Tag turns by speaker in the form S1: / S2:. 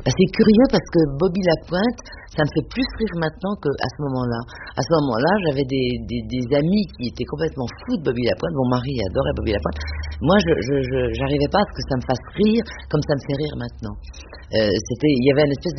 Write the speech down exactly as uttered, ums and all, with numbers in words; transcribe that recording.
S1: Bah, c'est curieux parce que Bobby Lapointe, ça me fait plus rire maintenant qu'à ce moment-là. À ce moment-là, j'avais des, des, des amis qui étaient complètement fous de Bobby Lapointe. Mon mari adorait Bobby Lapointe. Moi, je, je, je j'arrivais pas à ce que ça me fasse rire comme ça me fait rire maintenant. Euh, c'était, il y avait une espèce de